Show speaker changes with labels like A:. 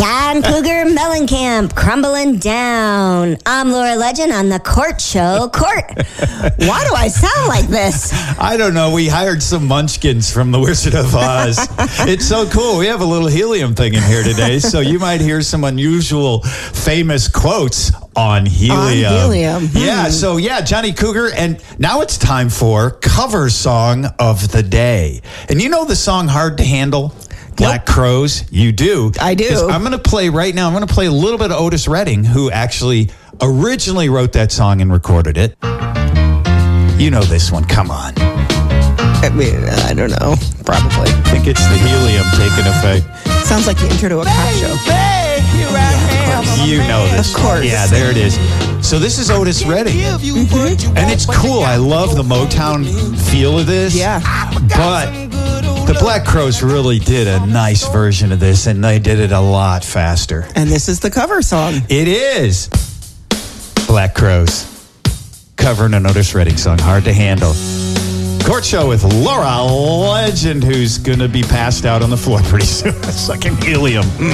A: John Cougar Mellencamp, crumbling down. I'm Laura Legend on the Court Show. Court, why do I sound like this?
B: I don't know. We hired some munchkins from The Wizard of Oz. It's so cool. We have a little helium thing in here today, so you might hear some unusual, famous quotes on helium.
C: On helium.
B: Yeah, so Johnny Cougar, and now it's time for cover song of the day. And you know the song Hard to Handle? Black Crowes? You do.
C: I do.
B: 'Cause I'm going to play right now. I'm going to play a little bit of Otis Redding, who actually originally wrote that song and recorded it. You know this one. Come on.
C: I mean, I don't know. Probably.
B: I think it's the helium taking effect.
C: Sounds like the intro to a cop show.
B: You know this.
C: Of course.
B: Yeah, there it is. So this is Otis Redding.
C: Mm-hmm.
B: And it's cool. I love the Motown feel of this.
C: Yeah.
B: But the Black Crowes really did a nice version of this, and they did it a lot faster.
C: And this is the cover song.
B: It is Black Crowes covering an Otis Redding song, Hard to Handle. Court Show with Laura Legend, who's going to be passed out on the floor pretty soon. Sucking helium.